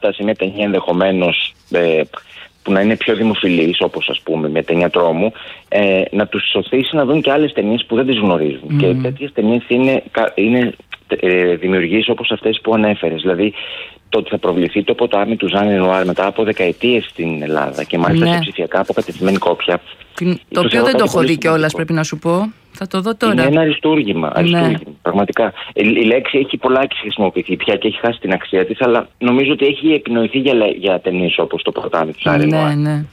δυνατότητα σε μια ταινία ενδεχομένως που να είναι πιο δημοφιλής, όπως ας πούμε μια ταινία τρόμου, να τους σωθήσει να δουν και άλλες ταινίες που δεν τις γνωρίζουν. Και τέτοιες ταινίες είναι δημιουργίες όπως αυτές που ανέφερες. Δηλαδή το ότι θα προβληθεί το ποτάμι του Ζαν Ρενουάρ μετά από δεκαετίες στην Ελλάδα και μάλιστα σε ψηφιακά αποκατευθυμένη κόπια. Το οποίο δεν το έχω δει κιόλας, πρέπει να σου πω. Θα το δω τώρα. Είναι ένα αριστούργημα. Πραγματικά. Η λέξη έχει πολλάκις χρησιμοποιηθεί πια και έχει χάσει την αξία της, αλλά νομίζω ότι έχει επινοηθεί για ταινίες όπως το ποτάμι του Ζαν Ρενουάρ.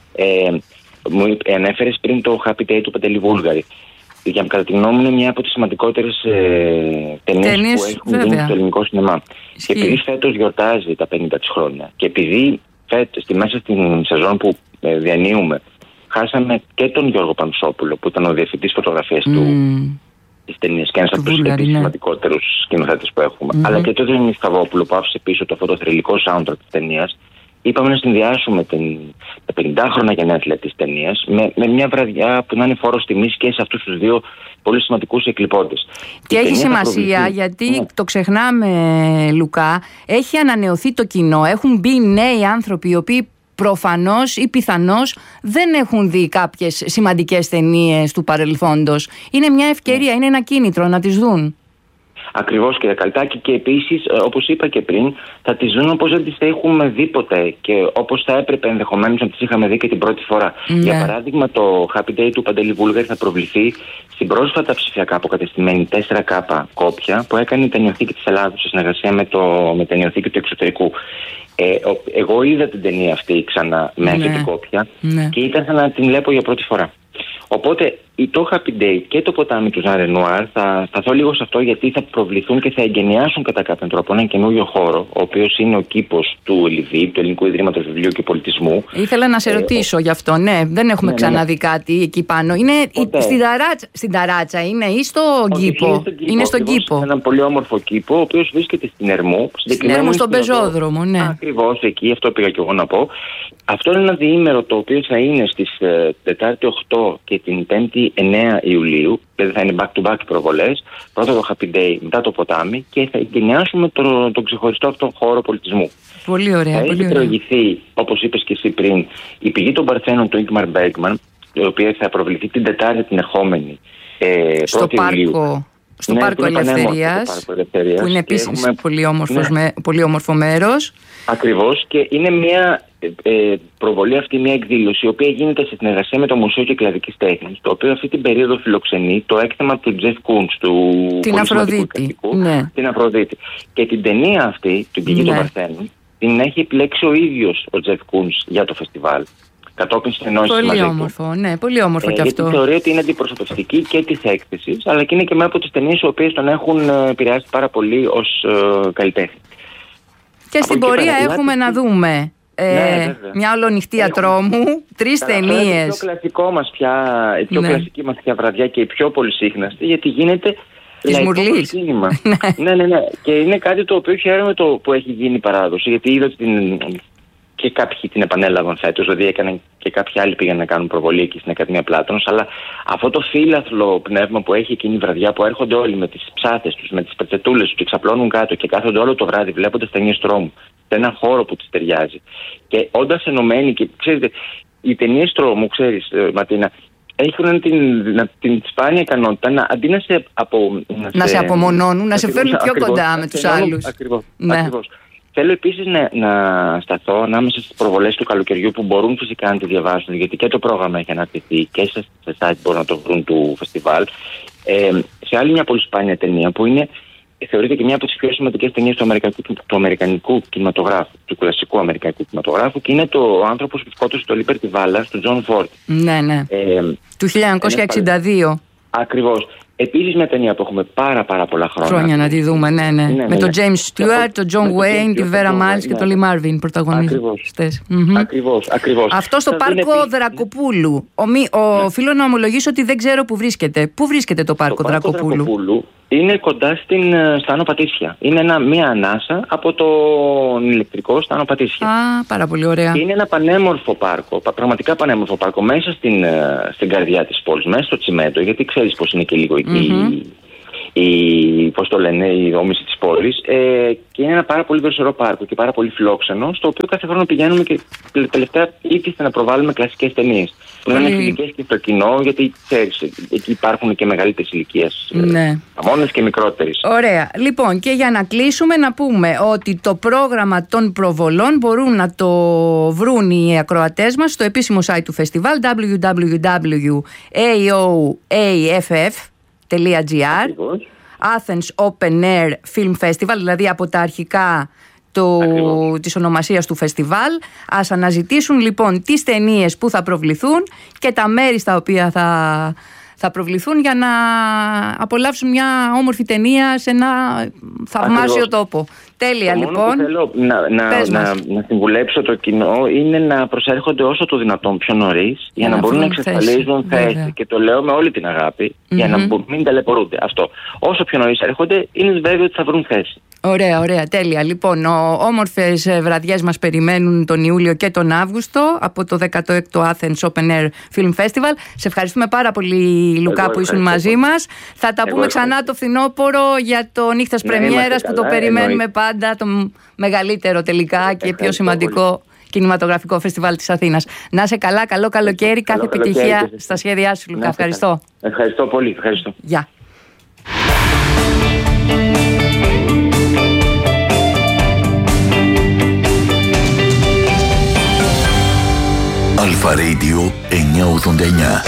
Μου ανέφερες πριν το Happy Day του Παντελή Βούλγαρη. Κατά τη γνώμη μου είναι μια από τις σημαντικότερες ταινίες που έχουν γίνει στο ελληνικό σινεμά. Και επειδή φέτος γιορτάζει τα 50 της χρόνια και επειδή μέσα στην σεζόν που διανύουμε χάσαμε και τον Γιώργο Πανουσόπουλο που ήταν ο διευθυντής φωτογραφίας της ταινίας και ένας από τους σημαντικότερους σκηνοθέτες που έχουμε, αλλά και τον Διονύση Σταβόπουλο που άφησε πίσω το φωτοθρυλικό soundtrack της ταινίας, είπαμε να συνδυάσουμε τα 50 γενέθλια της ταινίας με μια βραδιά που να είναι φόρος τιμής και σε αυτούς τους δύο πολύ σημαντικούς εκλειπώντες. Και έχει σημασία γιατί το ξεχνάμε, Λουκά, έχει ανανεωθεί το κοινό, έχουν μπει νέοι άνθρωποι οι οποίοι προφανώς ή πιθανώς δεν έχουν δει κάποιες σημαντικές ταινίες του παρελθόντος. Είναι μια ευκαιρία, είναι ένα κίνητρο να τις δουν. Ακριβώς, κύριε Καλτάκη, και επίσης, όπως είπα και πριν, θα τις δουν όπως δεν τις έχουμε δει ποτέ και όπως θα έπρεπε ενδεχομένως να τις είχαμε δει και την πρώτη φορά. Για παράδειγμα, το Happy Day του Παντελή Βούλγαρη θα προβληθεί στην πρόσφατα ψηφιακά αποκατεστημένη 4K κόπια που έκανε η Ταινιοθήκη της Ελλάδος σε συνεργασία με την Ταινιοθήκη του Εξωτερικού. Εγώ είδα την ταινία αυτή ξανά με αυτή την κόπια και ήταν σαν να την βλέπω για πρώτη φορά. Οπότε το Happy Day και το ποτάμι του Ζαν Ρενουάρ θα σταθώ λίγο σε αυτό, γιατί θα προβληθούν και θα εγκαινιάσουν κατά κάποιον τρόπο έναν καινούριο χώρο, ο οποίος είναι ο κύπος του ΕΛΙΒΙ, του Ελληνικού Ιδρύματος Βιβλίου και Πολιτισμού. Ήθελα να σε ρωτήσω γι' αυτό. Δεν έχουμε ξαναδεί κάτι εκεί πάνω. Είναι στην ταράτσα, είναι ή στον κήπο? Είναι στον κήπο. Είναι ένα πολύ όμορφο κήπο, ο οποίος βρίσκεται στην Ερμού. Στην Ερμού, στον πεζόδρομο, ναι. Ακριβώς εκεί, αυτό πήγα και εγώ να πω. Αυτό είναι ένα διήμερο το οποίο θα είναι στις Τετάρτη 8 και την Πέμπτη 9 Ιουλίου, δηλαδή θα είναι back-to-back προβολές. Πρώτα το Happy Day, μετά το ποτάμι, και θα εγκαινιάσουμε τον ξεχωριστό αυτόν χώρο πολιτισμού. Πολύ ωραία. Θα έχει προηγηθεί, όπως είπες και εσύ πριν, η πηγή των Παρθένων του Ingmar Bergman, η οποία θα προβληθεί την Τετάρτη την ερχόμενη, στο πάρκο. Στο Πάρκο Ελευθερίας, που είναι επίσης πολύ όμορφο μέρος. Ακριβώς, και είναι μια προβολή αυτή, μια εκδήλωση η οποία γίνεται σε συνεργασία με το Μουσείο Κυκλαδικής Τέχνης, το οποίο αυτή την περίοδο φιλοξενεί το έκθεμα του Τζεφ Κούντς, την Αφροδίτη. Την Αφροδίτη. Και την ταινία αυτή, την πηγή των Παρθένων, την έχει επιλέξει ο ίδιος ο Τζεφ Κούντς για το φεστιβάλ. Κατόπιν συνεννόησης μαζί του. Πολύ όμορφο, ναι, πολύ όμορφο και αυτό. Γιατί θεωρεί ότι είναι αντιπροσωπευτική και της έκθεσης, αλλά και είναι και μία από τις ταινίες οι οποίες τον έχουν επηρεάσει πάρα πολύ ως καλλιτέχνη. Και στην πορεία έχουμε να δούμε μια ολονυχτία τρόμου, 3 ταινίες. Το πιο κλασικό μας πια, η πιο κλασική μας πια βραδιά και η πιο πολυσύχναστη, γιατί γίνεται λαϊκό σίνημα. Ναι. Και είναι κάτι το οποίο χαίρομαι που έχει γίνει παράδοση, γιατί είδα ότι και κάποιοι την επανέλαβαν φέτος, δηλαδή έκαναν και κάποιοι άλλοι πήγαν να κάνουν προβολή εκεί στην Ακαδημία Πλάτωνος, αλλά αυτό το φύλαθλο πνεύμα που έχει εκείνη η βραδιά, που έρχονται όλοι με τις ψάθες τους, με τις πετσετούλες τους και ξαπλώνουν κάτω και κάθονται όλο το βράδυ βλέποντας ταινίες τρόμου σε έναν χώρο που τους ταιριάζει. Και όντας ενωμένοι, και ξέρετε, οι ταινίες τρόμου, ξέρεις, Ματίνα, έχουν την σπάνια ικανότητα αντί να σε απομονώνουν, να σε φέρνουν πιο κοντά με τους άλλους. Ακριβώς. Θέλω επίσης να σταθώ ανάμεσα στις προβολές του καλοκαιριού, που μπορούν φυσικά να τη διαβάσουν, γιατί και το πρόγραμμα έχει αναρτηθεί και σε site μπορούν να το βρουν του φεστιβάλ, σε άλλη μια πολύ σπάνια ταινία που θεωρείται και μια από τις πιο σημαντικές ταινίες του αμερικανικού κινηματογράφου, του κλασικού αμερικανικού κινηματογράφου, και είναι ο άνθρωπος που σκότωσε το Liberty Valance του Τζον Φόρντ. Ναι. Του 1962. Ακριβώς. Επίσης μια ταινία που έχουμε πάρα πολλά χρόνια να τη δούμε, ναι. Με τον James Stewart, τον John Wayne, τη Vera Miles και τον Lee Marvin πρωταγωνιστές. Ακριβώς. Αυτό στο Πάρκο Δρακοπούλου. Οφείλω να ομολογήσω ότι δεν ξέρω που βρίσκεται. Πού βρίσκεται το Πάρκο Δρακοπούλου? Είναι κοντά στα Άνω Πατήσια. Είναι μια ανάσα από τον ηλεκτρικό στα Άνω Πατήσια. Πάρα πολύ ωραία. Είναι ένα πανέμορφο πάρκο, πραγματικά πανέμορφο πάρκο, μέσα στην καρδιά της πόλης, μέσα στο τσιμέντο, γιατί ξέρεις πως είναι και λίγο εκεί η όμηση της πόλης, και είναι ένα πάρα πολύ δροσερό πάρκο και πάρα πολύ φιλόξενο, στο οποίο κάθε χρόνο πηγαίνουμε και τελευταία ήθιστε να προβάλλουμε κλασικές ταινίες. Που είναι φιλικές και στο κοινό, γιατί ξέρεις, εκεί υπάρχουν και μεγαλύτερης ηλικίας, μόνες και μικρότερες. Ωραία. Λοιπόν, και για να κλείσουμε, να πούμε ότι το πρόγραμμα των προβολών μπορούν να το βρουν οι ακροατές μας στο επίσημο site του φεστιβάλ www.aoaff.gr, Athens Open Air Film Festival, δηλαδή από τα αρχικά της ονομασίας του φεστιβάλ. Ας αναζητήσουν λοιπόν τις ταινίες που θα προβληθούν και τα μέρη στα οποία θα προβληθούν, για να απολαύσουν μια όμορφη ταινία σε ένα θαυμάσιο τόπο. Τέλεια, λοιπόν. Μόνο που θέλω να συμβουλέψω το κοινό είναι να προσέρχονται όσο το δυνατόν πιο νωρίς, για να μπορούν να εξασφαλίζουν θέση. Και το λέω με όλη την αγάπη, για να μην ταλαιπωρούνται. Αυτό. Όσο πιο νωρίς έρχονται, είναι βέβαιο ότι θα βρουν θέση. Ωραία, ωραία, τέλεια. Λοιπόν, όμορφες βραδιές μας περιμένουν τον Ιούλιο και τον Αύγουστο από το 16ο Athens Open Air Film Festival. Σε ευχαριστούμε πάρα πολύ, Λουκά, που ήσουν μαζί μας. Θα τα πούμε ξανά το φθινόπωρο για το Νύχτας Πρεμιέρας, που το περιμένουμε πάντα, το μεγαλύτερο τελικά και πιο σημαντικό κινηματογραφικό φεστιβάλ της Αθήνας. Να είσαι καλά, καλό καλοκαίρι, κάθε επιτυχία στα σχέδιά σου, Λουκά. Ευχαριστώ. Ευχαριστώ πολύ, ευχαριστώ. Γεια. Αλφα Radio 989.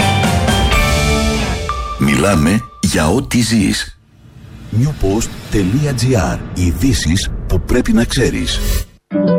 Μιλάμε για ό,τι ζεις. Newpost.gr. Ειδήσεις που πρέπει να ξέρεις.